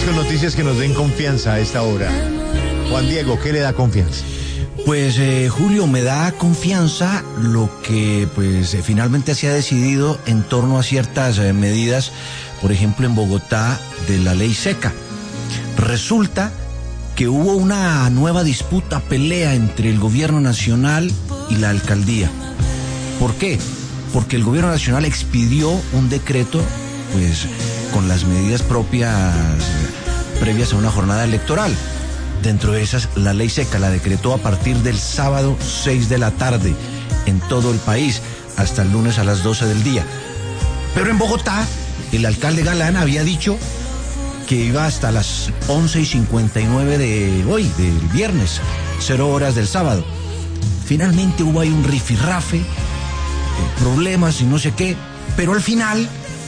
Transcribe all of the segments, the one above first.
con noticias que nos den confianza a esta hora. Juan Diego, ¿qué le da confianza? Pues Julio, me da confianza lo que finalmente se ha decidido en torno a ciertas medidas, por ejemplo en Bogotá, de la ley seca. Resulta que hubo una nueva disputa, pelea entre el gobierno nacional y la alcaldía. ¿Por qué? Porque el gobierno nacional expidió un decreto, con las medidas previas a una jornada electoral. Dentro de esas, la ley seca la decretó a partir del sábado 6 de la tarde en todo el país, hasta el lunes a las 12 del día. Pero en Bogotá, el alcalde Galán había dicho que iba hasta las 11:59 de hoy, del viernes, 0 horas del sábado. Finalmente hubo ahí un rifirrafe, problemas y no sé qué, pero al final,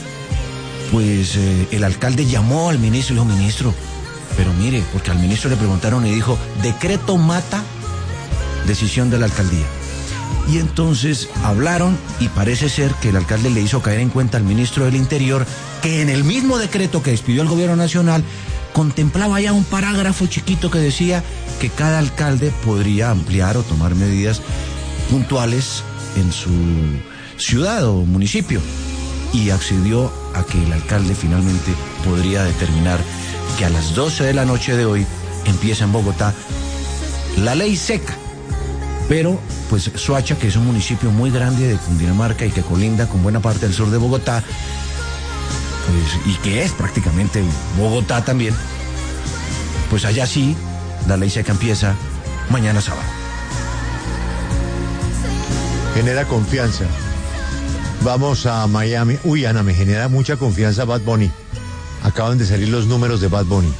el alcalde llamó al ministro y dijo: ministro, pero mire, porque al ministro le preguntaron y dijo: decreto mata decisión de la alcaldía. Y entonces hablaron y parece ser que el alcalde le hizo caer en cuenta al ministro del Interior que en el mismo decreto que expidió el gobierno nacional contemplaba ya un parágrafo chiquito que decía que cada alcalde podría ampliar o tomar medidas puntuales en su ciudad o municipio, y accedió a que el alcalde finalmente podría determinar que a las 12 de la noche de hoy empieza en Bogotá la ley seca. Pero Soacha, que es un municipio muy grande de Cundinamarca y que colinda con buena parte del sur de Bogotá, y que es prácticamente Bogotá también, allá sí la ley seca empieza mañana sábado. Genera confianza. Vamos a Miami. Uy, Ana, me genera mucha confianza Bad Bunny. Acaban de salir los números de Bad Bunny.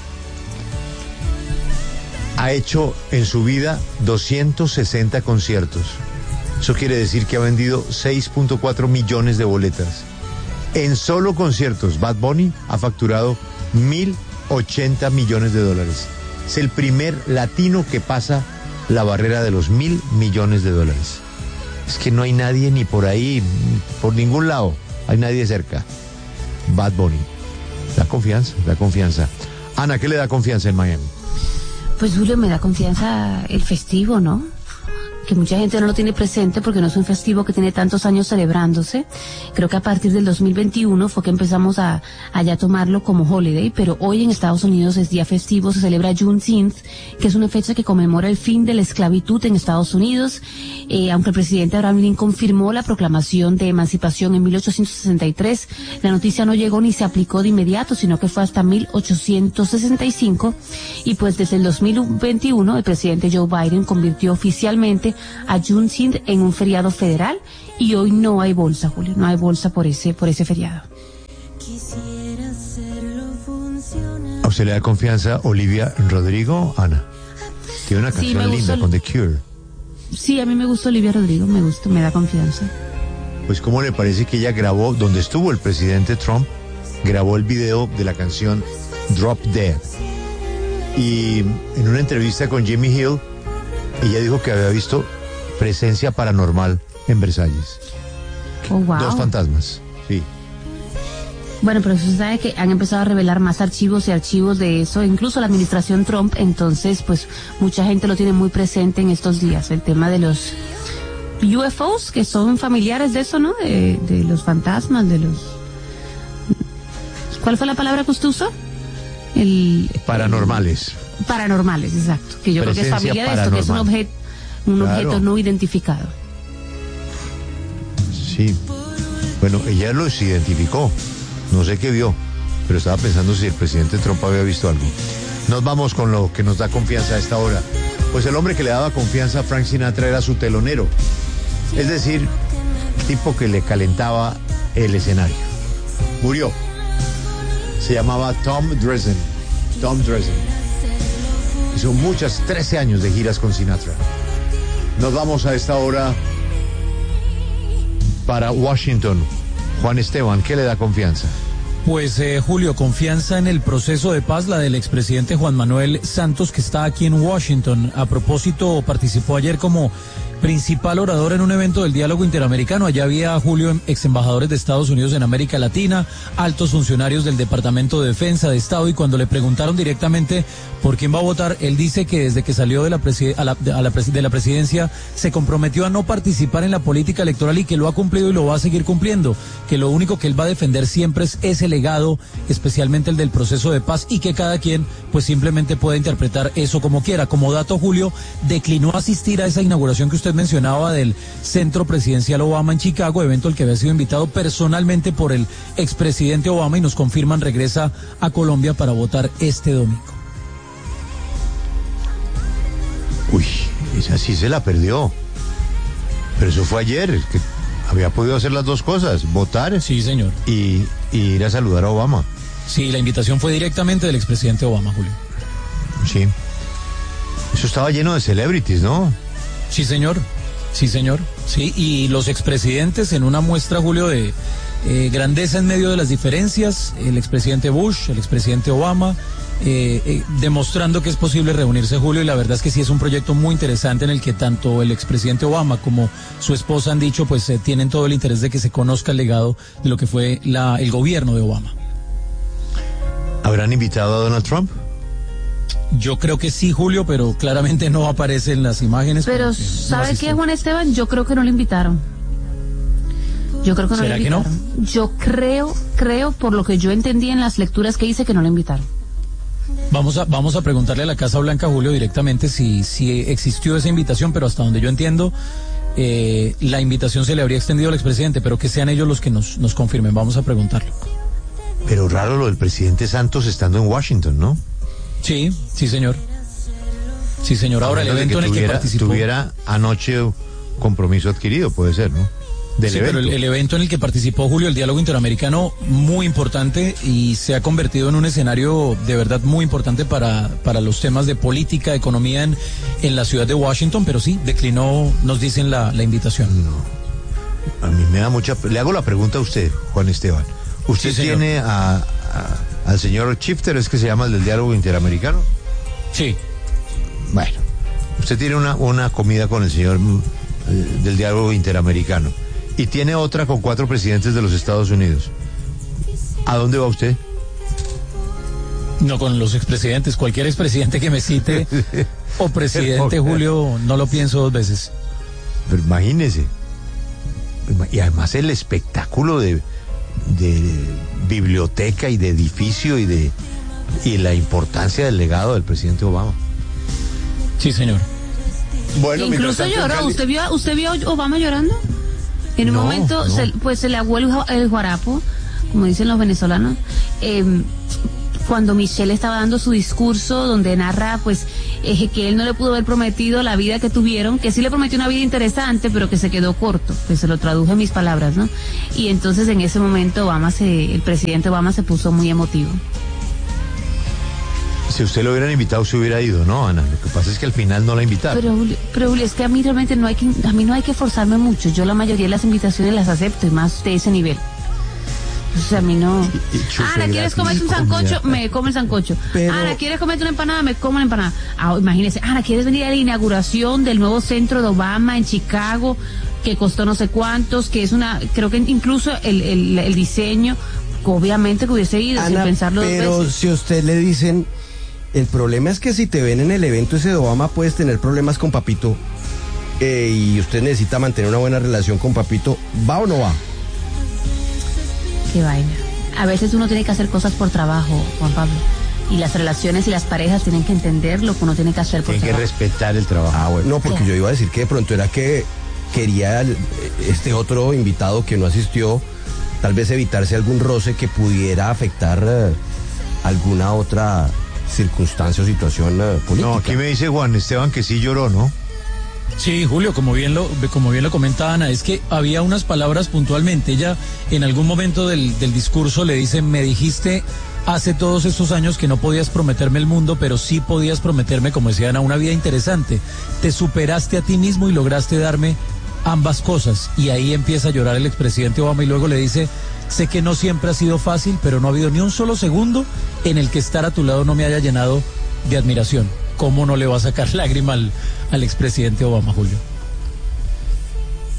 Ha hecho en su vida 260 conciertos. Eso quiere decir que ha vendido 6.4 millones de boletas. En solo conciertos, Bad Bunny ha facturado 1.080 millones de dólares. Es el primer latino que pasa la barrera de los 1.000 millones de dólares. Es que no hay nadie ni por ahí, por ningún lado, hay nadie cerca. Bad Bunny. Da confianza. Ana, ¿qué le da confianza en Miami? Pues Julio, me da confianza el festivo, ¿no? Que mucha gente no lo tiene presente porque no es un festivo que tiene tantos años celebrándose. Creo que a partir del 2021 fue que empezamos a ya tomarlo como holiday, pero hoy en Estados Unidos es día festivo, se celebra Juneteenth, que es una fecha que conmemora el fin de la esclavitud en Estados Unidos. Aunque el presidente Abraham Lincoln firmó la proclamación de emancipación en 1863, la noticia no llegó ni se aplicó de inmediato, sino que fue hasta 1865, y desde el 2021 el presidente Joe Biden convirtió oficialmente a Juneteenth en un feriado federal, y hoy no hay bolsa, Julio, no hay bolsa por ese feriado. ¿A usted le da confianza Olivia Rodrigo, Ana? Tiene una canción linda con The Cure. Sí, a mí me gusta Olivia Rodrigo, me da confianza. ¿Cómo le parece que ella grabó, donde estuvo el presidente Trump, grabó el video de la canción Drop Dead? Y en una entrevista con Jimmy Hill, ella dijo que había visto presencia paranormal en Versalles. Oh, wow. 2 fantasmas, sí. Bueno, pero usted sabe que han empezado a revelar más archivos de eso, incluso la administración Trump, entonces mucha gente lo tiene muy presente en estos días, el tema de los UFOs, que son familiares de eso, ¿no? De los fantasmas, de los... ¿Cuál fue la palabra que usted usó? Paranormales. Paranormales, exacto, que yo creo que es familia de esto, que es un objeto no identificado. Sí, bueno, ella los identificó. No sé qué vio, pero estaba pensando si el presidente Trump había visto algo. Nos vamos con lo que nos da confianza a esta hora. El hombre que le daba confianza a Frank Sinatra era su telonero. Es decir, el tipo que le calentaba el escenario. Murió. Se llamaba Tom Dreesen. Hizo 13 años de giras con Sinatra. Nos vamos a esta hora para Washington. Juan Esteban, ¿qué le da confianza? Julio, confianza en el proceso de paz, la del expresidente Juan Manuel Santos, que está aquí en Washington. A propósito, participó ayer como principal orador en un evento del diálogo interamericano. Allá había, Julio, ex embajadores de Estados Unidos en América Latina, altos funcionarios del Departamento de Defensa de Estado, y cuando le preguntaron directamente por quién va a votar, él dice que desde que salió de la presidencia se comprometió a no participar en la política electoral y que lo ha cumplido y lo va a seguir cumpliendo, que lo único que él va a defender siempre es ese legado, especialmente el del proceso de paz, y que cada quien pues simplemente puede interpretar eso como quiera. Como dato, Julio, declinó asistir a esa inauguración que usted mencionaba del Centro Presidencial Obama en Chicago, evento al que había sido invitado personalmente por el expresidente Obama, y nos confirman regresa a Colombia para votar este domingo. Uy, esa sí se la perdió. Pero eso fue ayer, que había podido hacer las dos cosas, votar, sí, señor, y ir a saludar a Obama. Sí, la invitación fue directamente del expresidente Obama, Julio. Sí. Eso estaba lleno de celebrities, ¿no? Sí, señor. Sí, señor. Sí, y los expresidentes en una muestra, Julio, de grandeza en medio de las diferencias, el expresidente Bush, el expresidente Obama, demostrando que es posible reunirse, Julio, y la verdad es que sí es un proyecto muy interesante en el que tanto el expresidente Obama como su esposa han dicho, pues tienen todo el interés de que se conozca el legado de lo que fue el gobierno de Obama. ¿Habrán invitado a Donald Trump? Yo creo que sí, Julio, pero claramente no aparece en las imágenes. Pero ¿sabe qué, Juan Esteban? Yo creo que no lo invitaron. Yo creo que no lo invitaron. ¿Será que no? Yo creo, por lo que yo entendí en las lecturas que hice, que no lo invitaron. Vamos a preguntarle a la Casa Blanca, Julio, directamente si existió esa invitación, pero hasta donde yo entiendo, la invitación se le habría extendido al expresidente, pero que sean ellos los que nos confirmen. Vamos a preguntarlo. Pero raro lo del presidente Santos estando en Washington, ¿no? Sí, sí, señor. Sí, señor. Ahora, el evento en el que participó... Tuviera anoche compromiso adquirido, puede ser, ¿no? Sí, pero el evento en el que participó, Julio, el diálogo interamericano, muy importante, y se ha convertido en un escenario de verdad muy importante para los temas de política, economía en la ciudad de Washington, pero sí, declinó, nos dicen, la invitación. No. A mí me da mucha... Le hago la pregunta a usted, Juan Esteban. ¿Usted sí, tiene al señor Shifter, es que se llama el del diálogo interamericano? Sí. Bueno, usted tiene una comida con el señor del diálogo interamericano y tiene otra con 4 presidentes de los Estados Unidos. ¿A dónde va usted? No, con los expresidentes. Cualquier expresidente que me cite o presidente, Julio, no lo pienso 2 veces. Pero imagínese. Y además el espectáculo de biblioteca y de edificio y la importancia del legado del presidente Obama. Sí, señor. Bueno, incluso lloró. ¿Usted vio a Obama llorando? En un momento se le aguó el guarapo, como dicen los venezolanos, cuando Michelle estaba dando su discurso donde narra pues que él no le pudo haber prometido la vida que tuvieron, que sí le prometió una vida interesante, pero que se quedó corto, que se lo traduje en mis palabras, ¿no? Y entonces en ese momento el presidente Obama se puso muy emotivo. Si usted lo hubieran invitado, se hubiera ido, ¿no, Ana? Lo que pasa es que al final no la invitaron. Pero Julio, es que a mí realmente no hay que forzarme mucho. Yo la mayoría de las invitaciones las acepto, y más de ese nivel. O sea, a mí no. Ana, ¿quieres comer un sancocho? Me como el sancocho. Ana, ¿quieres comer una empanada? Me como la empanada. Imagínese, Ana, ¿quieres venir a la inauguración del nuevo centro de Obama en Chicago, que costó no sé cuántos, que es creo que incluso el diseño, obviamente que hubiese ido, Ana, sin pensarlo 2 veces. Pero si a usted le dicen, el problema es que si te ven en el evento ese de Obama, puedes tener problemas con Papito, y usted necesita mantener una buena relación con Papito, ¿va o no va? Qué vaina. A veces uno tiene que hacer cosas por trabajo, Juan Pablo. Y las relaciones y las parejas tienen que entender lo que uno tiene que hacer por trabajo. Tiene que respetar el trabajo. Bueno, no, porque yo iba a decir que de pronto era que quería este otro invitado que no asistió, tal vez evitarse algún roce que pudiera afectar alguna otra circunstancia o situación política. No, aquí me dice Juan Esteban que sí lloró, ¿no? Sí, Julio, como bien lo comenta Ana, es que había unas palabras puntualmente. Ella en algún momento del discurso le dice: me dijiste hace todos estos años que no podías prometerme el mundo, pero sí podías prometerme, como decía Ana, una vida interesante. Te superaste a ti mismo y lograste darme ambas cosas. Y ahí empieza a llorar el expresidente Obama y luego le dice: sé que no siempre ha sido fácil, pero no ha habido ni un solo segundo en el que estar a tu lado no me haya llenado de admiración. ¿Cómo no le va a sacar lágrima al expresidente Obama, Julio?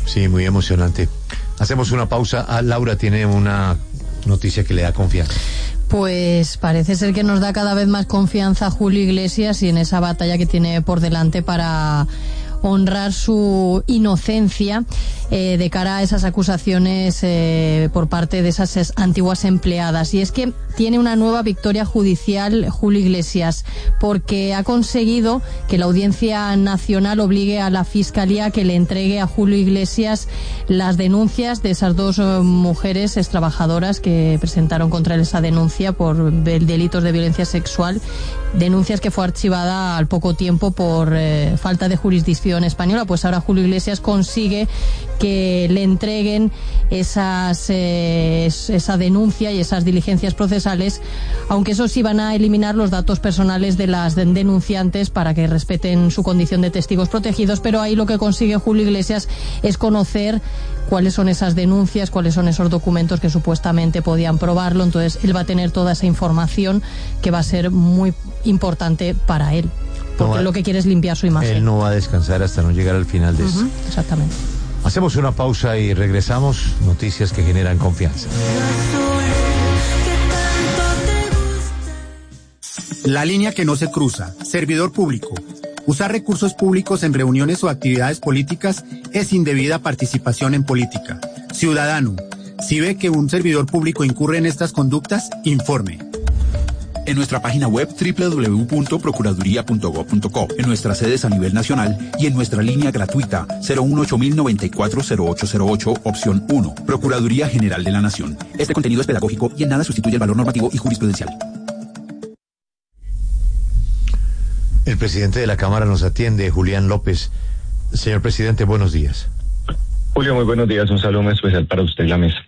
Sí, muy emocionante. Hacemos una pausa. Laura tiene una noticia que le da confianza. Pues parece ser que nos da cada vez más confianza Julio Iglesias y en esa batalla que tiene por delante para honrar su inocencia de cara a esas acusaciones por parte de esas antiguas empleadas. Y es que tiene una nueva victoria judicial Julio Iglesias, porque ha conseguido que la Audiencia Nacional obligue a la Fiscalía a que le entregue a Julio Iglesias las denuncias de esas dos mujeres extrabajadoras que presentaron contra él esa denuncia por delitos de violencia sexual, denuncias que fue archivada al poco tiempo por falta de jurisdicción española. Pues ahora Julio Iglesias consigue que le entreguen esa denuncia y esas diligencias procesales, aunque eso sí van a eliminar los datos personales de las denunciantes para que respeten su condición de testigos protegidos, pero ahí lo que consigue Julio Iglesias es conocer cuáles son esas denuncias, cuáles son esos documentos que supuestamente podían probarlo. Entonces él va a tener toda esa información que va a ser muy importante para él, porque lo que quiere es limpiar su imagen. Él no va a descansar hasta no llegar al final de esto. Exactamente. Hacemos una pausa y regresamos. Noticias que generan confianza. La línea que no se cruza. Servidor público. Usar recursos públicos en reuniones o actividades políticas es indebida participación en política. Ciudadano, si ve que un servidor público incurre en estas conductas, informe. En nuestra página web www.procuraduría.gov.co, en nuestras sedes a nivel nacional y en nuestra línea gratuita 018-094-0808, opción 1, Procuraduría General de la Nación. Este contenido es pedagógico y en nada sustituye el valor normativo y jurisprudencial. El presidente de la Cámara nos atiende, Julián López. Señor presidente, buenos días. Julio, muy buenos días. Un saludo especial para usted y la mesa.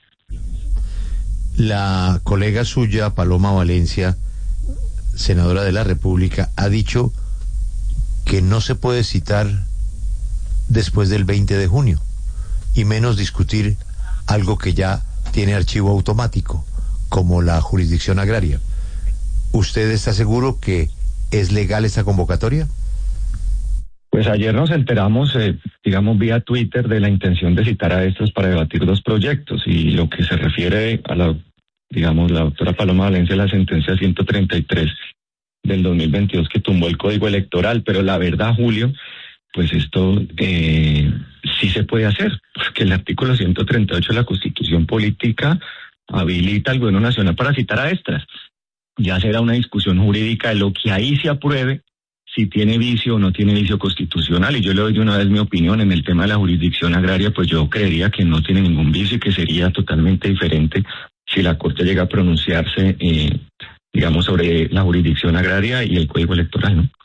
La colega suya, Paloma Valencia, senadora de la República, ha dicho que no se puede citar después del 20 de junio, y menos discutir algo que ya tiene archivo automático, como la jurisdicción agraria. ¿Usted está seguro que es legal esta convocatoria? Pues ayer nos enteramos, vía Twitter, de la intención de citar a estos para debatir dos proyectos, y lo que se refiere a la doctora Paloma Valencia, la sentencia 133 del 2022 que tumbó el Código Electoral, pero la verdad, Julio, pues esto sí se puede hacer, porque el artículo 138 de la Constitución Política habilita al Gobierno Nacional para citar a estas. Ya será una discusión jurídica de lo que ahí se apruebe, si tiene vicio o no tiene vicio constitucional, y yo le doy de una vez mi opinión en el tema de la jurisdicción agraria. Pues yo creería que no tiene ningún vicio y que sería totalmente diferente si la Corte llega a pronunciarse, sobre la jurisdicción agraria y el Código Electoral, ¿no?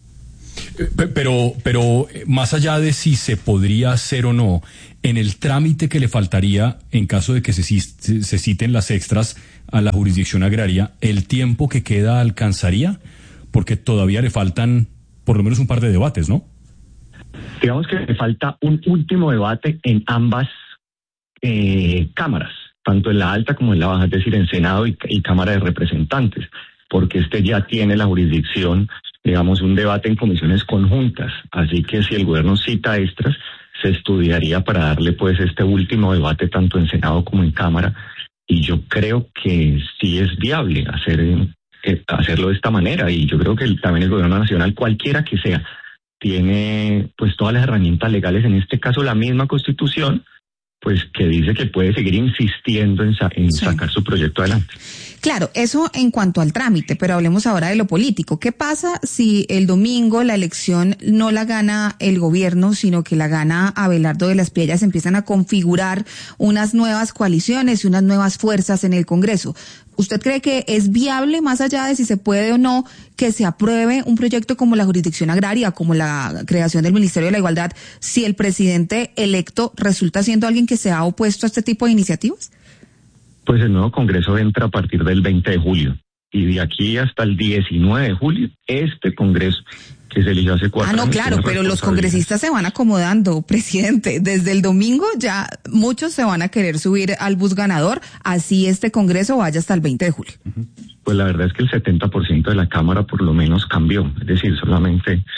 Pero más allá de si se podría hacer o no, en el trámite que le faltaría en caso de que se citen las extras a la jurisdicción agraria, ¿el tiempo que queda alcanzaría? Porque todavía le faltan por lo menos un par de debates, ¿no? Digamos que le falta un último debate en ambas cámaras, tanto en la alta como en la baja, es decir, en Senado y Cámara de Representantes, porque ya tiene la jurisdicción, un debate en comisiones conjuntas. Así que si el gobierno cita extras, se estudiaría para darle pues este último debate tanto en Senado como en Cámara, y yo creo que sí es viable hacerlo de esta manera, y yo creo que también el gobierno nacional, cualquiera que sea, tiene pues todas las herramientas legales, en este caso la misma Constitución, pues que dice que puede seguir insistiendo en sacar su proyecto adelante. Claro, eso en cuanto al trámite, pero hablemos ahora de lo político. ¿Qué pasa si el domingo la elección no la gana el gobierno, sino que la gana Abelardo de las Piedras? Empiezan a configurar unas nuevas coaliciones y unas nuevas fuerzas en el Congreso. ¿Usted cree que es viable, más allá de si se puede o no, que se apruebe un proyecto como la jurisdicción agraria, como la creación del Ministerio de la Igualdad, si el presidente electo resulta siendo alguien que se ha opuesto a este tipo de iniciativas? Pues el nuevo Congreso entra a partir del 20 de julio. Y de aquí hasta el 19 de julio, este Congreso, que se eligió hace 4 años... no, claro, pero los congresistas se van acomodando, presidente. Desde el domingo ya muchos se van a querer subir al bus ganador, así este Congreso vaya hasta el 20 de julio. Pues la verdad es que el 70% de la Cámara por lo menos cambió. Es decir, solamente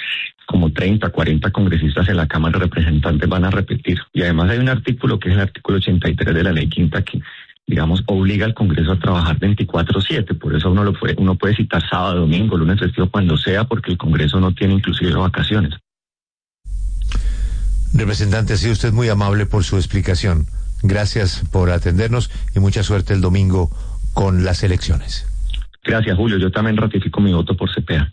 como 30, 40 congresistas en la Cámara de Representantes van a repetir. Y además hay un artículo que es el artículo 83 de la Ley Quinta que, digamos, obliga al Congreso a trabajar 24/7. Por eso uno puede citar sábado, domingo, lunes festivo, cuando sea, porque el Congreso no tiene inclusive vacaciones. Representante, ha sido usted muy amable por su explicación. Gracias por atendernos y mucha suerte el domingo con las elecciones. Gracias, Julio. Yo también ratifico mi voto por CPA.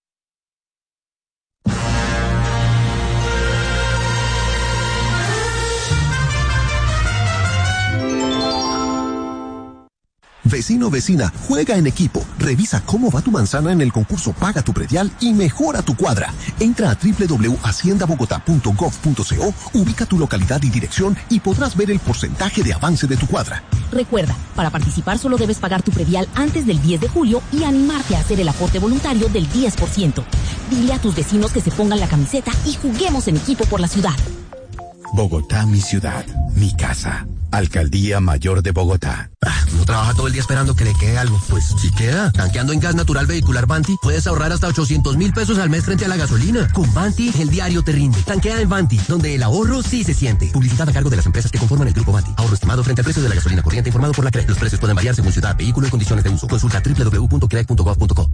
Vecino, vecina, juega en equipo. Revisa cómo va tu manzana en el concurso Paga tu Predial y mejora tu cuadra. Entra a www.haciendabogotá.gov.co, ubica tu localidad y dirección y podrás ver el porcentaje de avance de tu cuadra. Recuerda, para participar solo debes pagar tu predial antes del 10 de julio y animarte a hacer el aporte voluntario del 10%. Dile a tus vecinos que se pongan la camiseta y juguemos en equipo por la ciudad. Bogotá, mi ciudad, mi casa. Alcaldía Mayor de Bogotá. ¿No trabaja todo el día esperando que le quede algo? Pues sí queda. Tanqueando en gas natural vehicular Vanti, puedes ahorrar hasta 800.000 pesos al mes frente a la gasolina. Con Vanti, el diario te rinde. Tanquea en Vanti, donde el ahorro sí se siente. Publicidad a cargo de las empresas que conforman el grupo Vanti. Ahorro estimado frente al precio de la gasolina corriente informado por la CRE. Los precios pueden variar según ciudad, vehículo y condiciones de uso. Consulta www.crec.gov.co.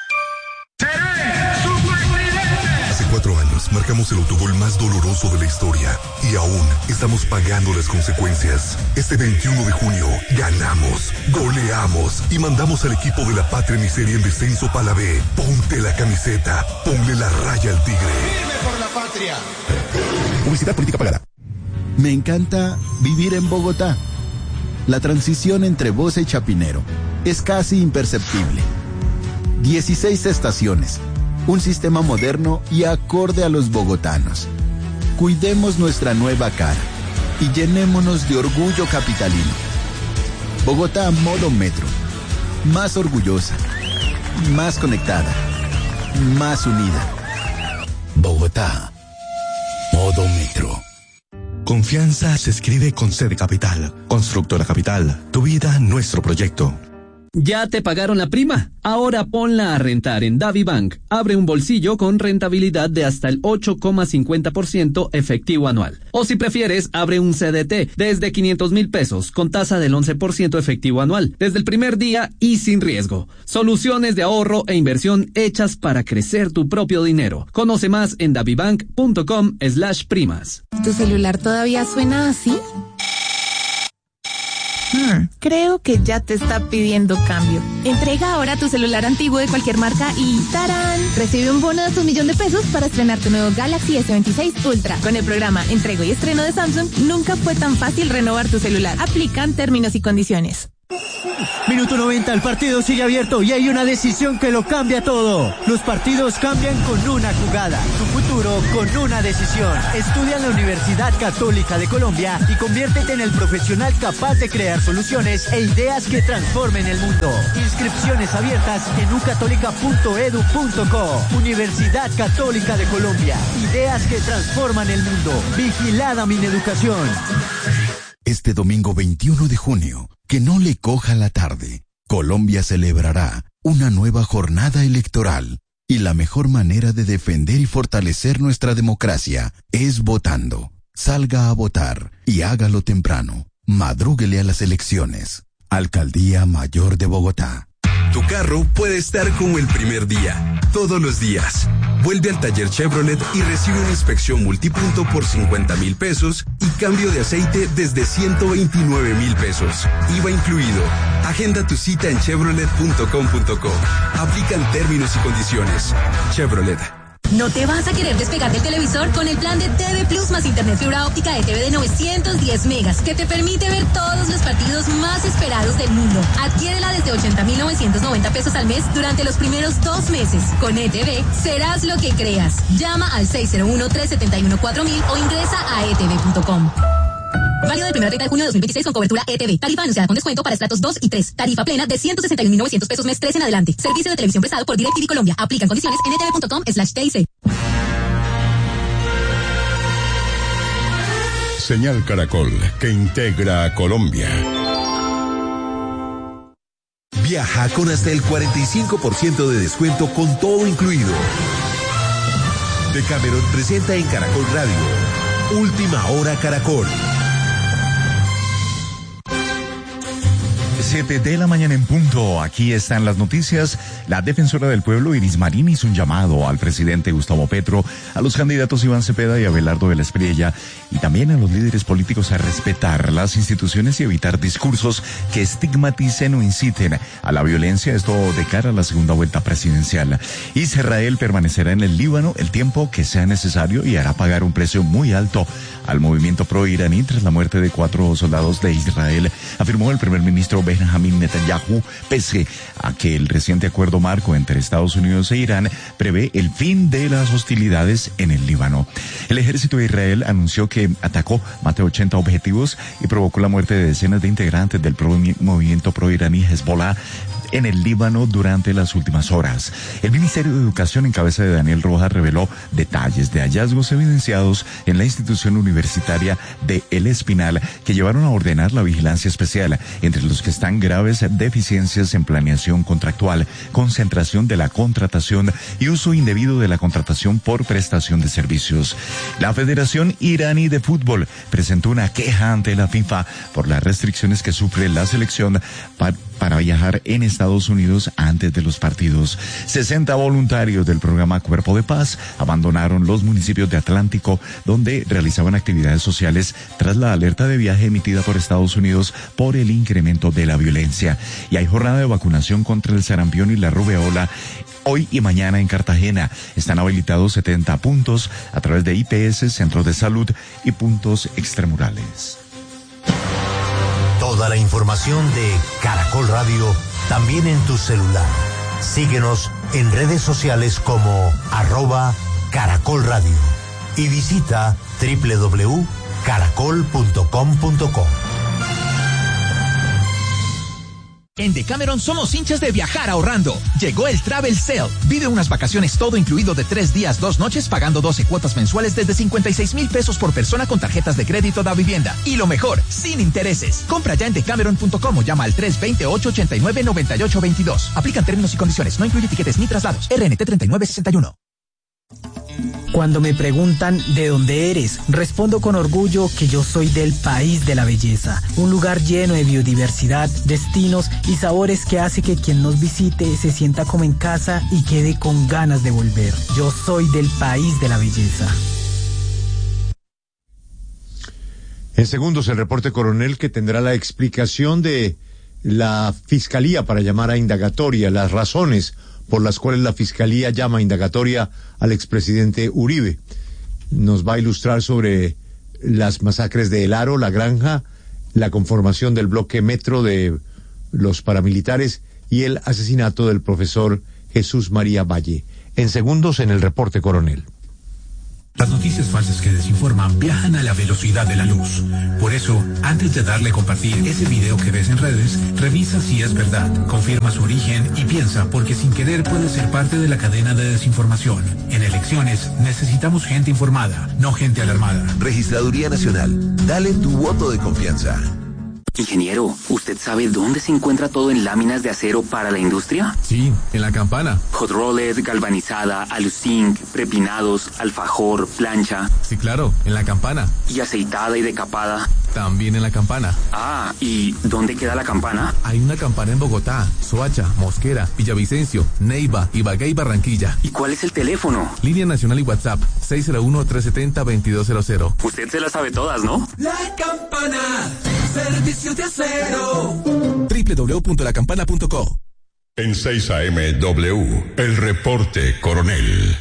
Hace 4 años marcamos el autogol más doloroso de la historia y aún estamos pagando las consecuencias. Este 21 de junio ganamos, goleamos y mandamos al equipo de la Patria Miseria en descenso para la B. Ponte la camiseta, ponle la raya al tigre. ¡Firme por la patria! Publicidad política pagada. Me encanta vivir en Bogotá. La transición entre Bosa y Chapinero es casi imperceptible. 16 estaciones. Un sistema moderno y acorde a los bogotanos. Cuidemos nuestra nueva cara y llenémonos de orgullo capitalino. Bogotá modo metro. Más orgullosa, más conectada, más unida. Bogotá, modo metro. Confianza se escribe con C de Capital. Constructora Capital. Tu vida, nuestro proyecto. ¿Ya te pagaron la prima? Ahora ponla a rentar en DaviBank. Abre un bolsillo con rentabilidad de hasta el 8,50% efectivo anual. O si prefieres, abre un CDT desde 500,000 pesos con tasa del 11% efectivo anual, desde el primer día y sin riesgo. Soluciones de ahorro e inversión hechas para crecer tu propio dinero. Conoce más en davibank.com/primas. ¿Tu celular todavía suena así? Creo que ya te está pidiendo cambio. Entrega ahora tu celular antiguo de cualquier marca y ¡tarán! Recibe un bono de hasta $1.000.000 para estrenar tu nuevo Galaxy S26 Ultra. Con el programa Entrego y Estreno de Samsung, nunca fue tan fácil renovar tu celular. Aplican términos y condiciones. Minuto 90, el partido sigue abierto y hay una decisión que lo cambia todo. Los partidos cambian con una jugada, tu futuro con una decisión. Estudia en la Universidad Católica de Colombia y conviértete en el profesional capaz de crear soluciones e ideas que transformen el mundo. Inscripciones abiertas en ucatólica.edu.co. Universidad Católica de Colombia. Ideas que transforman el mundo. Vigilada Mineducación. Este domingo 21 de junio, que no le coja la tarde, Colombia celebrará una nueva jornada electoral y la mejor manera de defender y fortalecer nuestra democracia es votando. Salga a votar y hágalo temprano. Madrúguele a las elecciones. Alcaldía Mayor de Bogotá. Tu carro puede estar como el primer día, todos los días. Vuelve al taller Chevrolet y recibe una inspección multipunto por 50,000 pesos y cambio de aceite desde 129,000 pesos. IVA incluido. Agenda tu cita en chevrolet.com.co. Aplican términos y condiciones. Chevrolet. ¿No te vas a querer despegar del televisor con el plan de TV Plus más Internet fibra óptica de TV de 910 megas que te permite ver todos los partidos más esperados del mundo? Adquiérela desde 80,990 pesos al mes durante los primeros 2 meses. Con ETV serás lo que creas. Llama al 601-371-4000 o ingresa a etv.com. Válido del 1 de junio de 2026 con cobertura ETV. Tarifa anunciada con descuento para estratos 2 y 3. Tarifa plena de 161,900 pesos mes 3 en adelante. Servicio de televisión prestado por DirecTV Colombia. Aplican condiciones en etv.com/TIC. Señal Caracol, que integra a Colombia. Viaja con hasta el 45% de descuento con todo incluido. Decameron presenta en Caracol Radio Última Hora Caracol. 7 de la mañana en punto. Aquí están las noticias. La defensora del pueblo, Iris Marín, hizo un llamado al presidente Gustavo Petro, a los candidatos Iván Cepeda y Abelardo de la Espriella, y también a los líderes políticos a respetar las instituciones y evitar discursos que estigmaticen o inciten a la violencia, esto de cara a la segunda vuelta presidencial. Israel permanecerá en el Líbano el tiempo que sea necesario y hará pagar un precio muy alto al movimiento pro-iraní tras la muerte de 4 soldados de Israel, afirmó el primer ministro Benjamin Netanyahu, pese a que el reciente acuerdo marco entre Estados Unidos e Irán prevé el fin de las hostilidades en el Líbano. El ejército de Israel anunció que atacó más de 80 objetivos y provocó la muerte de decenas de integrantes del movimiento pro-iraní Hezbollah en el Líbano durante las últimas horas. El Ministerio de Educación en cabeza de Daniel Rojas reveló detalles de hallazgos evidenciados en la institución universitaria de El Espinal que llevaron a ordenar la vigilancia especial, entre los que están graves deficiencias en planeación contractual, concentración de la contratación y uso indebido de la contratación por prestación de servicios. La Federación Iraní de Fútbol presentó una queja ante la FIFA por las restricciones que sufre la selección para viajar en Estados Unidos antes de los partidos. 60 voluntarios del programa Cuerpo de Paz abandonaron los municipios de Atlántico, donde realizaban actividades sociales tras la alerta de viaje emitida por Estados Unidos por el incremento de la violencia. Y hay jornada de vacunación contra el sarampión y la rubeola hoy y mañana en Cartagena. Están habilitados 70 puntos a través de IPS, centros de salud y puntos extramurales. Toda la información de Caracol Radio también en tu celular. Síguenos en redes sociales como @Caracol Radio y visita www.caracol.com.co. En Decameron somos hinchas de viajar ahorrando. Llegó el Travel Sale. Vive unas vacaciones todo incluido de 3 días, 2 noches, pagando 12 cuotas mensuales desde 56,000 pesos por persona con tarjetas de crédito da vivienda. Y lo mejor, sin intereses. Compra ya en decameron.com o llama al 320-889-9822. Aplican términos y condiciones. No incluye tiquetes ni traslados. RNT 3961. Cuando me preguntan de dónde eres, respondo con orgullo que yo soy del país de la belleza, un lugar lleno de biodiversidad, destinos y sabores que hace que quien nos visite se sienta como en casa y quede con ganas de volver. Yo soy del país de la belleza. En segundos el reporte coronel, que tendrá la explicación de la Fiscalía para llamar a indagatoria, las razones por las cuales la Fiscalía llama a indagatoria al expresidente Uribe. Nos va a ilustrar sobre las masacres de El Aro, La Granja, la conformación del bloque Metro de los paramilitares y el asesinato del profesor Jesús María Valle. En segundos en el reporte coronel. Las noticias falsas que desinforman viajan a la velocidad de la luz. Por eso, antes de darle a compartir ese video que ves en redes, revisa si es verdad, confirma su origen y piensa, porque sin querer puede ser parte de la cadena de desinformación. En elecciones necesitamos gente informada, no gente alarmada. Registraduría Nacional, dale tu voto de confianza. Ingeniero, ¿usted sabe dónde se encuentra todo en láminas de acero para la industria? Sí, en la Campana. Hot rolled, galvanizada, aluzinc, prepinados, alfajor, plancha. Sí, claro, en la Campana. ¿Y aceitada y decapada? También en la Campana. Ah, ¿y dónde queda la Campana? Hay una Campana en Bogotá, Soacha, Mosquera, Villavicencio, Neiva, Ibagué y Barranquilla. ¿Y cuál es el teléfono? Línea Nacional y WhatsApp, 601-370-2200. Usted se las sabe todas, ¿no? La Campana, servicios de acero. www.lacampana.co. En 6 AM W, el reporte coronel.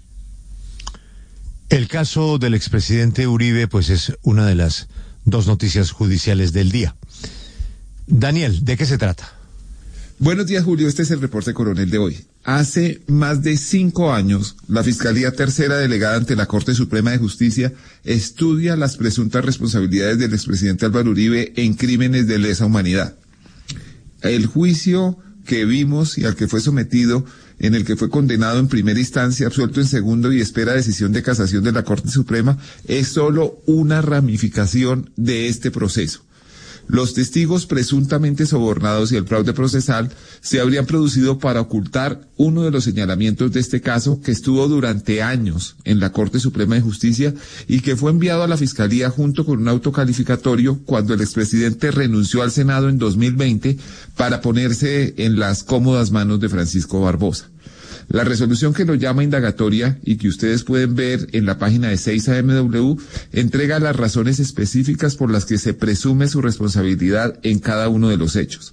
El caso del expresidente Uribe, pues es una de las 2 noticias judiciales del día. Daniel, ¿de qué se trata? Buenos días, Julio. Este es el reporte coronel de hoy. Hace más de 5 años, la Fiscalía Tercera delegada ante la Corte Suprema de Justicia estudia las presuntas responsabilidades del expresidente Álvaro Uribe en crímenes de lesa humanidad. El juicio que vimos y al que fue sometido, en el que fue condenado en primera instancia, absuelto en segundo y espera decisión de casación de la Corte Suprema, es solo una ramificación de este proceso. Los testigos presuntamente sobornados y el fraude procesal se habrían producido para ocultar uno de los señalamientos de este caso que estuvo durante años en la Corte Suprema de Justicia y que fue enviado a la Fiscalía junto con un autocalificatorio cuando el expresidente renunció al Senado en 2020 para ponerse en las cómodas manos de Francisco Barbosa. La resolución que lo llama indagatoria y que ustedes pueden ver en la página de 6AMW entrega las razones específicas por las que se presume su responsabilidad en cada uno de los hechos.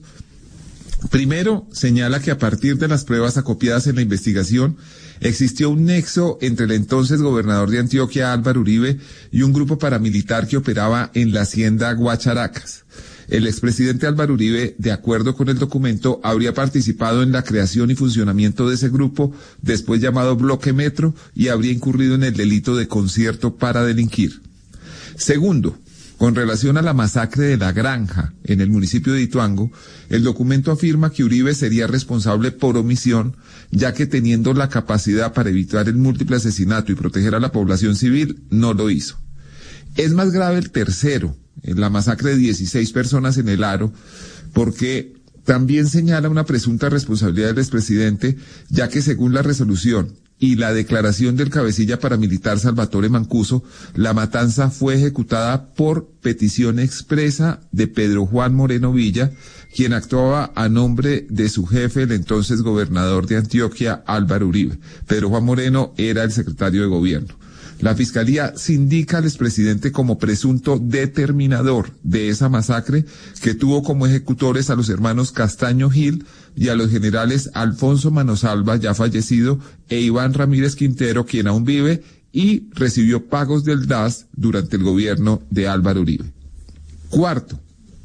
Primero, señala que a partir de las pruebas acopiadas en la investigación, existió un nexo entre el entonces gobernador de Antioquia, Álvaro Uribe, y un grupo paramilitar que operaba en la hacienda Guacharacas. El expresidente Álvaro Uribe, de acuerdo con el documento, habría participado en la creación y funcionamiento de ese grupo, después llamado Bloque Metro, y habría incurrido en el delito de concierto para delinquir. Segundo, con relación a la masacre de La Granja, en el municipio de Ituango, el documento afirma que Uribe sería responsable por omisión, ya que teniendo la capacidad para evitar el múltiple asesinato y proteger a la población civil, no lo hizo. Es más grave el tercero, la masacre de 16 personas en el Aro, porque también señala una presunta responsabilidad del expresidente, ya que según la resolución y la declaración del cabecilla paramilitar Salvatore Mancuso, la matanza fue ejecutada por petición expresa de Pedro Juan Moreno Villa, quien actuaba a nombre de su jefe, el entonces gobernador de Antioquia, Álvaro Uribe. Pedro Juan Moreno era el secretario de gobierno. La Fiscalía sindica al expresidente como presunto determinador de esa masacre, que tuvo como ejecutores a los hermanos Castaño Gil y a los generales Alfonso Manosalva, ya fallecido, e Iván Ramírez Quintero, quien aún vive y recibió pagos del DAS durante el gobierno de Álvaro Uribe. Cuarto,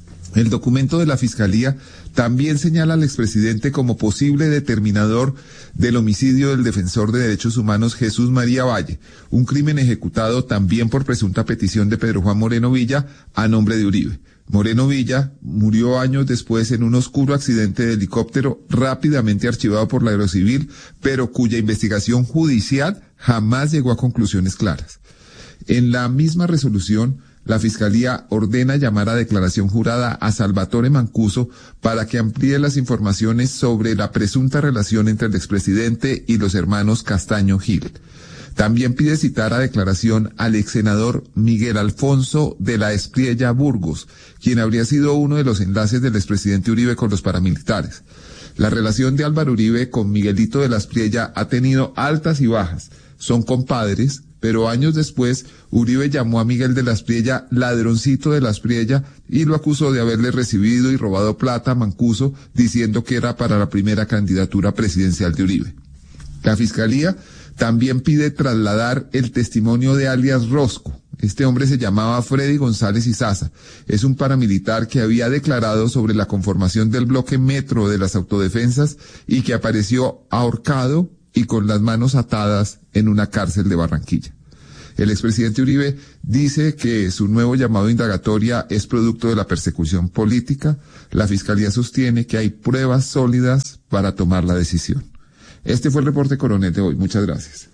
el documento de la Fiscalía también señala al expresidente como posible determinador del homicidio del defensor de derechos humanos Jesús María Valle, un crimen ejecutado también por presunta petición de Pedro Juan Moreno Villa a nombre de Uribe. Moreno Villa murió años después en un oscuro accidente de helicóptero rápidamente archivado por la Aerocivil, pero cuya investigación judicial jamás llegó a conclusiones claras. En la misma resolución, la Fiscalía ordena llamar a declaración jurada a Salvatore Mancuso para que amplíe las informaciones sobre la presunta relación entre el expresidente y los hermanos Castaño Gil. También pide citar a declaración al exsenador Miguel Alfonso de la Espriella Burgos, quien habría sido uno de los enlaces del expresidente Uribe con los paramilitares. La relación de Álvaro Uribe con Miguelito de la Espriella ha tenido altas y bajas. Son compadres, pero años después Uribe llamó a Miguel de la Espriella ladroncito de la Espriella y lo acusó de haberle recibido y robado plata a Mancuso, diciendo que era para la primera candidatura presidencial de Uribe. La Fiscalía también pide trasladar el testimonio de alias Rosco. Este hombre se llamaba Freddy González Izaza. Es un paramilitar que había declarado sobre la conformación del bloque Metro de las autodefensas y que apareció ahorcado y con las manos atadas en una cárcel de Barranquilla. El expresidente Uribe dice que su nuevo llamado a indagatoria es producto de la persecución política. La Fiscalía sostiene que hay pruebas sólidas para tomar la decisión. Este fue el reporte coronel de hoy. Muchas gracias.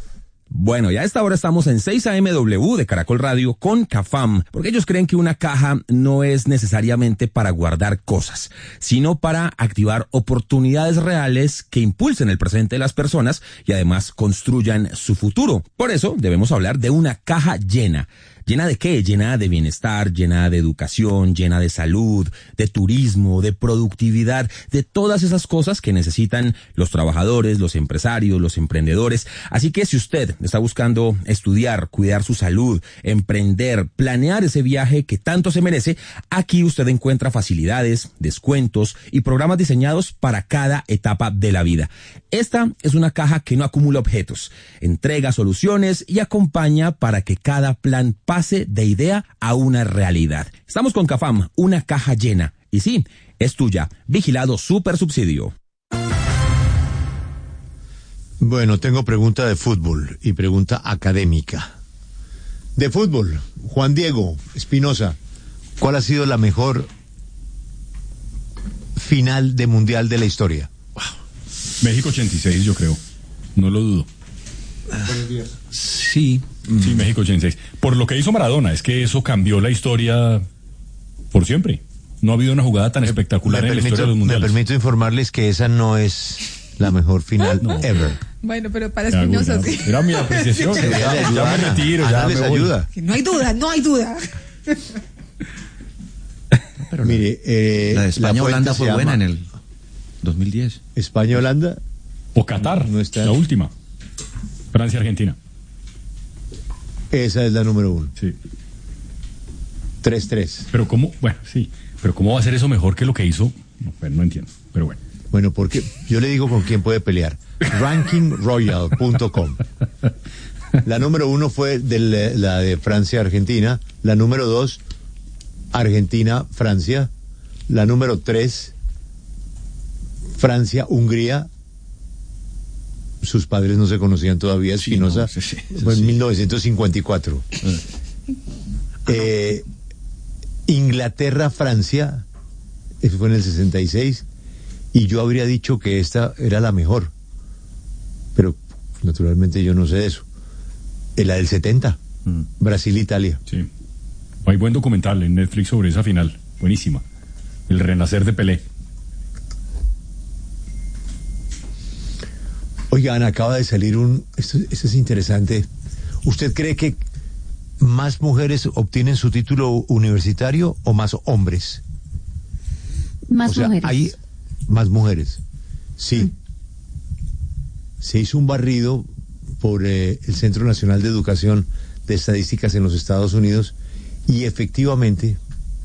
Bueno, ya a esta hora estamos en 6AMW de Caracol Radio con CAFAM, porque ellos creen que una caja no es necesariamente para guardar cosas, sino para activar oportunidades reales que impulsen el presente de las personas y además construyan su futuro. Por eso debemos hablar de una caja llena. ¿Llena de qué? Llena de bienestar, llena de educación, llena de salud, de turismo, de productividad, de todas esas cosas que necesitan los trabajadores, los empresarios, los emprendedores. Así que si usted está buscando estudiar, cuidar su salud, emprender, planear ese viaje que tanto se merece, aquí usted encuentra facilidades, descuentos y programas diseñados para cada etapa de la vida. Esta es una caja que no acumula objetos, entrega soluciones y acompaña para que cada plan pase de idea a una realidad. Estamos con CAFAM, una caja llena. Y sí, es tuya. Vigilado Super Subsidio. Bueno, tengo pregunta de fútbol y pregunta académica. De fútbol, Juan Diego Espinosa, ¿cuál ha sido la mejor final de mundial de la historia? México 86, yo creo. No lo dudo. Sí, México 86. Por lo que hizo Maradona, es que eso cambió la historia Por siempre. No ha habido una jugada tan espectacular en la historia de los mundiales. Me permito informarles que esa no es la mejor final ever. Bueno, pero para Espinosa sí. Era mi apreciación. Ya me retiro. Ya les ayuda. No hay duda, no hay duda. Pero mire, la de España-Holanda fue buena en el 2010. España-Holanda. O Qatar, no está. La última. Francia-Argentina. Esa es la número 1. Sí. 3-3. Pero ¿cómo? Bueno, sí. Pero ¿cómo va a ser eso mejor que lo que hizo? No, bueno, no entiendo. Pero bueno. Bueno, porque yo le digo con quién puede pelear. RankingRoyal.com. La número 1 fue la de Francia-Argentina. La número 2, Argentina-Francia. La número 3, Francia-Hungría. Sus padres no se conocían todavía, Espinosa. Fue en 1954. Inglaterra-Francia. Eso fue en el 66. Y yo habría dicho que esta era la mejor. Pero naturalmente yo no sé eso. La del 70. Brasil-Italia. Sí. Hay buen documental en Netflix sobre esa final. Buenísima. El renacer de Pelé. Oigan, acaba de salir esto es interesante. ¿Usted cree que más mujeres obtienen su título universitario o más hombres? Más mujeres. Hay más mujeres. Sí. Se hizo un barrido por el Centro Nacional de Educación de Estadísticas en los Estados Unidos y efectivamente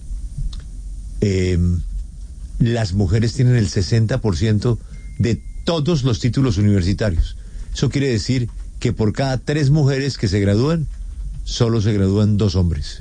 las mujeres tienen el 60% de todos los títulos universitarios. Eso quiere decir que por cada 3 mujeres que se gradúan, solo se gradúan 2 hombres.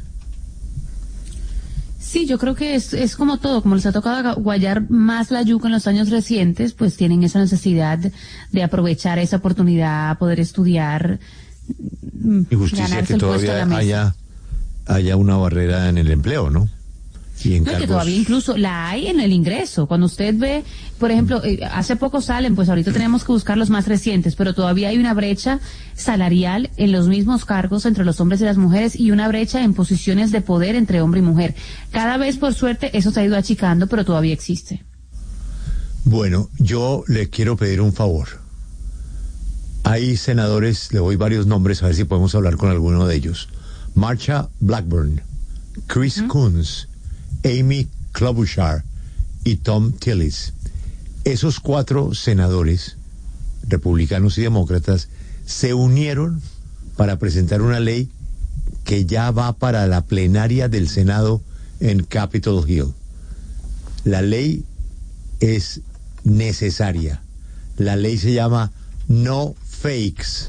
Sí, yo creo que es como todo, como les ha tocado guayar más la yuca en los años recientes, pues tienen esa necesidad de aprovechar esa oportunidad, poder estudiar, y justicia que todavía haya una barrera en el empleo, ¿no? Y no, que todavía incluso la hay en el ingreso. Cuando usted ve, por ejemplo, hace poco salen, pues ahorita tenemos que buscar los más recientes, pero todavía hay una brecha salarial en los mismos cargos entre los hombres y las mujeres y una brecha en posiciones de poder entre hombre y mujer. Cada vez, por suerte, eso se ha ido achicando, pero todavía existe. Bueno, yo le quiero pedir un favor. Hay senadores, le doy varios nombres, a ver si podemos hablar con alguno de ellos. Marsha Blackburn, Chris Coons, Amy Klobuchar y Tom Tillis. Esos 4 senadores, republicanos y demócratas, se unieron para presentar una ley que ya va para la plenaria del Senado en Capitol Hill. La ley es necesaria. La ley se llama No Fakes.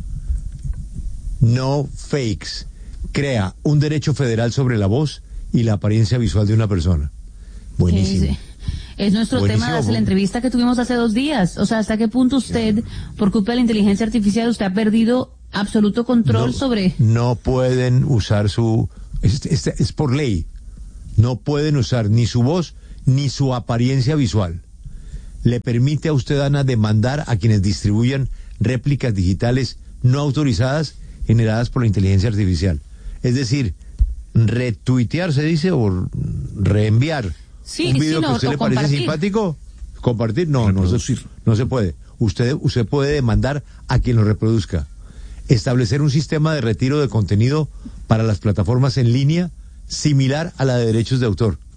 No Fakes. Crea un derecho federal sobre la voz y la apariencia visual de una persona. Buenísimo. Es nuestro tema desde la entrevista que tuvimos hace 2 días. O sea, ¿hasta qué punto usted, por culpa de la inteligencia artificial, usted ha perdido absoluto control sobre...? No pueden usar su... Es por ley. No pueden usar ni su voz ni su apariencia visual. Le permite a usted, Ana, demandar a quienes distribuyan réplicas digitales no autorizadas generadas por la inteligencia artificial. Es decir, retuitear, se dice, o reenviar un video que a usted le parece simpático, compartir, no se puede. Usted puede demandar a quien lo reproduzca. Establecer un sistema de retiro de contenido para las plataformas en línea similar a la de derechos de autor.